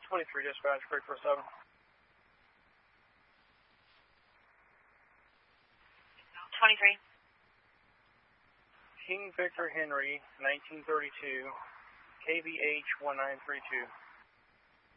23 dispatch, break for 7. King Victor Henry, 1932, KVH 1932.